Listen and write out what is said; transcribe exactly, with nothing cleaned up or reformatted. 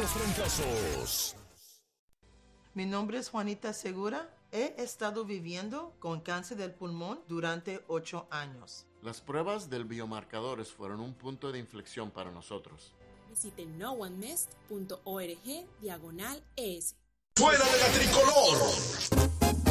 los trancazos. Mi nombre es Juanita Segura. He estado viviendo con cáncer del pulmón durante ocho años. Las pruebas del biomarcadores fueron un punto de inflexión para nosotros. Visite no one mist punto org diagonal es. ¡Fuera de la tricolor!